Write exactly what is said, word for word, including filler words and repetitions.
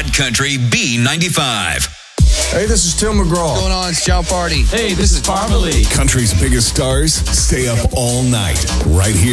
Mod Country B ninety-five. Hey, this is Tim McGraw. What's going on? It's John Party. Hey, this is Parmalee. Country's biggest stars stay up all night right here.